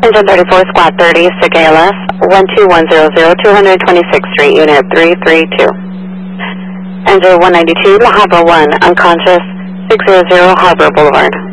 Engine 34, Squad 30, SIG ALS, 12100, 226th Street, Unit 332. Engine 192, La Habra 1, unconscious, 600 Harbor Boulevard.